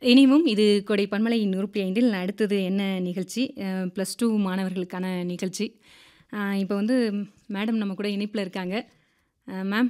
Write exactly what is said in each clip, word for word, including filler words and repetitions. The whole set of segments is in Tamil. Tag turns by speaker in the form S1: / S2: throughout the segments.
S1: இனிவும் இது கொடை பன்மலை நூறு ஐந்தில் அடுத்தது என்ன நிகழ்ச்சி? அ ப்ளஸ் டூ மாணவர்களுக்கான நிகழ்ச்சி. அ இப்போ வந்து மேடம் நம்ம கூட இணைப்பில இருக்காங்க. அ மேம்.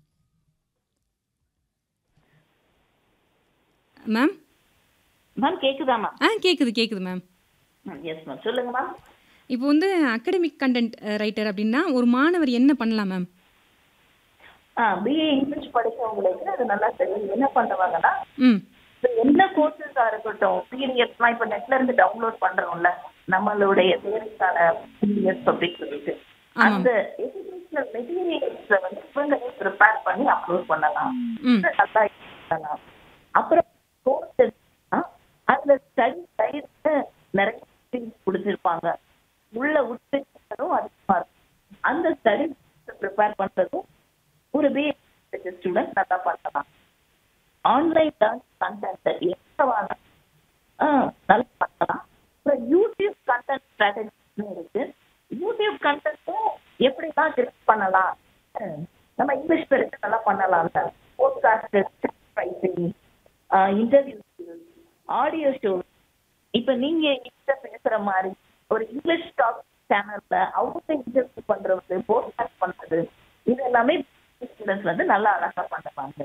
S1: மேம்.
S2: மேம் கேக்குதா மேம்?
S1: ஆ கேக்குது, கேக்குது மேம்.
S2: ம். Yes ma'am. சொல்லுங்க மேம்.
S1: இப்போ வந்து அகாடமிக் கன்டென்ட் ரைட்டர் அப்டின்னா, ஒரு மாணவர் என்ன பண்ணலாம் மேம்?
S2: ஆ பிஏ இங்கிலீஷ் படிச்சவங்களுக்கு அது நல்லா தெரியும். என்ன பண்ணுவாங்கன்னா,
S1: ம்.
S2: இப்ப என்ன கோர்சஸா இருக்கட்டும், பிடிஎஃப்லாம் இப்ப நெட்ல இருந்து டவுன்லோட் பண்றோம்ல. நம்மளுடைய தேவைக்கான பிடிஎஃப் அப்படின்னு சொல்லிட்டு.
S1: ஆமாம்.
S2: அந்த எஜுகேஷனல் மெட்டீரியல்ஸ வந்து இவங்களே ப்ரிப்பேர் பண்ணி அப்லோட் பண்ணலாம்.
S1: ம்.
S2: நல்லா பண்ணலாம். அப்புறம் கோர்சஸ் அதுல ஸ்டடி கைடு நிறைய கொடுத்துருப்பாங்க. உள்ள உட்பிரிவும் அதிகமா இருக்கும். அந்த ஸ்டடி ப்ரிப்பேர் பண்றதும் ஒரு பிஏ ஸ்டூடெண்ட் நல்லா பண்ணலாம். ஆன்லைன் லேர்ன் கண்டென்ட் எவ்வளவான நல்லா பண்ணலாம். அப்புறம் யூடியூப் கண்டென்ட் ஸ்ட்ராட்டஜி இருக்கு. யூடியூப் கண்டென்ட்டும் எப்படிலாம் கிரியேட் பண்ணலாம். நம்ம இங்கிலீஷ் பேருக்கு நல்லா பண்ணலாம் sir. Podcast writing, interview, audio show. இப்ப நீங்க கிட்ட பேசுற மாதிரி ஒரு இங்கிலீஷ் டாக் சேனல்ல அவங்க இன்டர்வியூ பண்றது, போட்காஸ்ட் பண்றது, இது எல்லாமே ஸ்டூடெண்ட்ஸ் வந்து நல்லா அழகா பண்ணுவாங்க.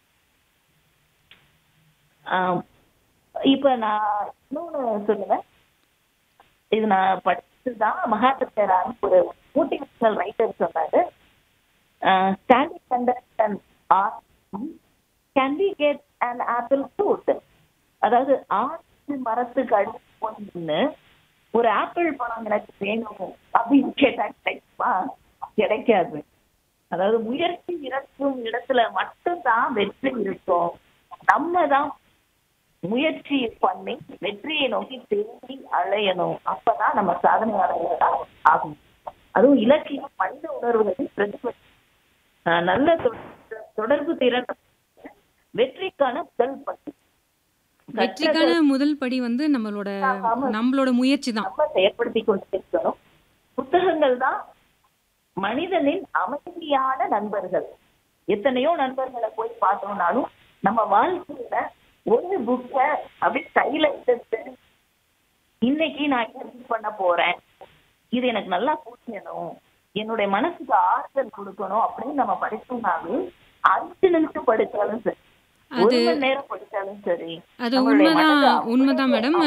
S2: இப்ப நான் இன்னொன்னு சொல்லுவேன். இது நான் படிச்சதுதான். மகாதேவன் ஒரு மோட்டிவேஷனல் ரைட்டர் சொன்னாரு. Standing content and art can we get an apple fruit. அதாவது ஆட்டு மரத்துக்கு அடிச்சு போன்னு ஒரு ஆப்பிள் பழம் எனக்கு வேணும் அப்படின்னு கேட்டா கிடைக்குமா? கிடைக்காது. அதாவது முயற்சி இருக்கும் இடத்துல மட்டும்தான் வெற்றி இருக்கும். நம்ம தான் முயற்சி பண்ணி வெற்றியை நோக்கி தேடி அலையணும். அப்பதான் நம்ம சாதனையாளர்களா ஆகும். அதுவும் இலக்கியம் மனித உணர்வுகளின் பிரதிபலி நல்ல தொடர்பு திறன் வெற்றிக்கான முதல் படி.
S1: வெற்றிக்கான முதல் படி வந்து நம்மளோட நம்மளோட முயற்சி தான்.
S2: நம்ம செயற்படுத்தி கொண்டிருக்கிறோம். புத்தகங்கள் தான் மனிதனின் அமைதியான நண்பர்கள். எத்தனையோ நண்பர்களை போய் பார்த்தோம்னாலும் நம்ம வாழ்க்கையில ஒரு புக்க அப்படி கையில எடுத்து இன்னைக்கு நான் என்ன ரீட் பண்ண போறேன், இது எனக்கு நல்லா புரியணும், என்னுடைய மனசுக்கு ஆறுதல் கொடுக்கணும் அப்படின்னு நம்ம படிச்சோம்னாலும் அஞ்சு நிமிஷம் படிச்சாலும் சரி, ஒரு மணி நேரம் படிச்சாலும் சரி,
S1: அது உண்மைதான் உண்மைதான் மேடம்.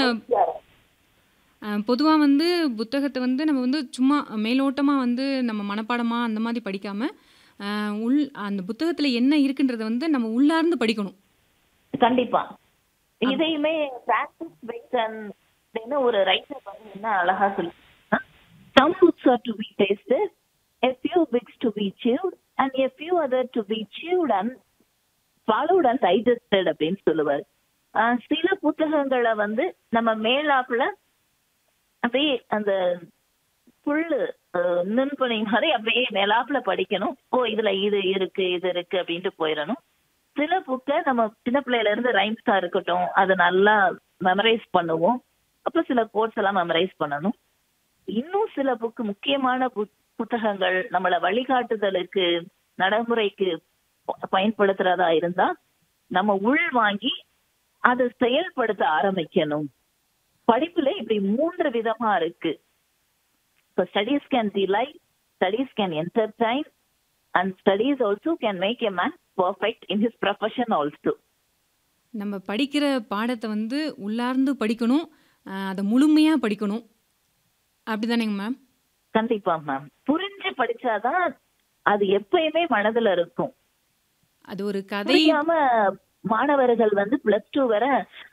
S1: பொதுவாக வந்து புத்தகத்தை வந்து நம்ம வந்து சும்மா மேலோட்டமாக வந்து நம்ம மனப்பாடமாக அந்த மாதிரி படிக்காமல் உள் அந்த புத்தகத்தில் என்ன இருக்குன்றத வந்து நம்ம உள்ளார்ந்து படிக்கணும்.
S2: கண்டிப்பா. இதையுமே பிராக்டிஸ் பேஸ்ட் ஒரு ரைட்டர் வந்து என்ன அழகா சொல்லி, some books are to be tasted, a few books to be chewed and a few other to be chewed and followed and digested அப்படின்னு சொல்லுவார். சில புத்தகங்களை வந்து நம்ம மேலாப்புல அப்படியே அந்த புல்லு நுண்பனை மாதிரி அப்படியே மேலாப்புல படிக்கணும். ஓ இதுல இது இருக்கு இது இருக்கு அப்படின்ட்டு போயிடணும். சில புக்கை நம்ம சின்ன பிள்ளையில இருந்து ரைம்ஸா இருக்கட்டும் அதை நல்லா மெமரைஸ் பண்ணுவோம். அப்ப சில கோட்ஸ் எல்லாம் மெமரைஸ் பண்ணணும். இன்னும் சில புக்கு முக்கியமான புத்தகங்கள் நம்மளை வழிகாட்டுதலுக்கு நடைமுறைக்கு பயன்படுத்துறதா இருந்தா நம்ம உள் வாங்கி அதை செயல்படுத்த ஆரம்பிக்கணும். படிப்புல இப்படி மூன்று விதமா இருக்கு. இப்போ studies can delight, studies can entertain and studies also can make a man perfect in his profession also.
S1: நம்ம படிக்கிற பாடத்தை வந்து உள்ளார்ந்து படிக்கணும், அதை முழுமையா படிக்கணும். அப்படிதானேங்க மேம்?
S2: கண்டிப்பா மேம். புரிஞ்சு படிச்சாதான் அது எப்பயுமே மனதுல இருக்கும்.
S1: அது ஒரு கதை.
S2: மாணவர்கள் வந்து பிளஸ் டூ வரை